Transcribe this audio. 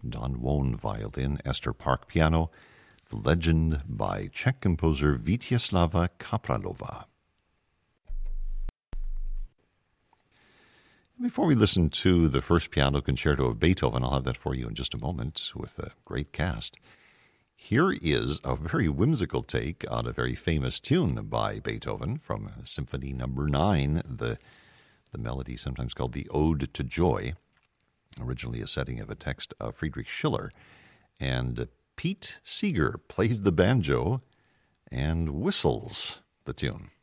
Don Won violin, Esther Park piano, The Legend by Czech composer Vítězslava Kapralova. Before we listen to the first piano concerto of Beethoven, I'll have that for you in just a moment with a great cast. Here is a very whimsical take on a very famous tune by Beethoven from Symphony No. 9, the melody sometimes called the Ode to Joy, originally a setting of a text of Friedrich Schiller. And Pete Seeger plays the banjo and whistles the tune.